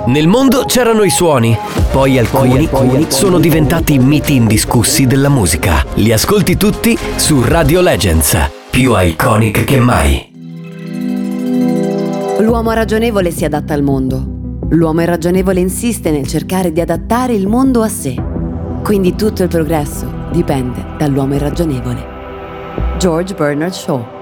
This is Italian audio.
Nel mondo c'erano i suoni, poi alcuni sono diventati miti indiscussi della musica. Li ascolti tutti su Radio Legends, più iconic che mai. L'uomo ragionevole si adatta al mondo. L'uomo irragionevole insiste nel cercare di adattare il mondo a sé. Quindi tutto il progresso dipende dall'uomo irragionevole. George Bernard Shaw.